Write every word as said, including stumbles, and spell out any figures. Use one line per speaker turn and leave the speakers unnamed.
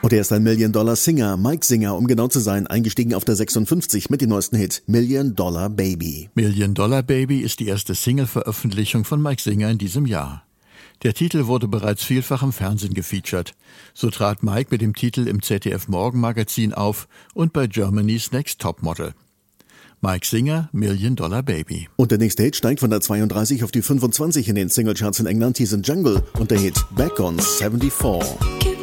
Und er ist ein Million-Dollar-Singer, Mike Singer, um genau zu sein, eingestiegen auf der sechsundfünfzig mit dem neuesten Hit, Million Dollar Baby.
Million Dollar Baby ist die erste Single-Veröffentlichung von Mike Singer in diesem Jahr. Der Titel wurde bereits vielfach im Fernsehen gefeatured. So trat Mike mit dem Titel im Z D F-Morgenmagazin auf und bei Germany's Next Topmodel. Mike Singer, Million Dollar Baby.
Und der nächste Hit steigt von der zweiunddreißig auf die fünfundzwanzig in den Singlecharts in England. Hier sind Jungle und der Hit Back on vierundsiebzig.